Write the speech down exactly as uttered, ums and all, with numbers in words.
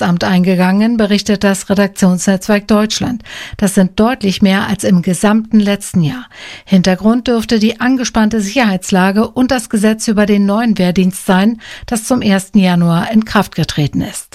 Postamt eingegangen, berichtet das Redaktionsnetzwerk Deutschland. Das sind deutlich mehr als im gesamten letzten Jahr. Hintergrund dürfte die angespannte Sicherheitslage und das Gesetz über den neuen Wehrdienst sein, das zum ersten Januar in Kraft getreten ist.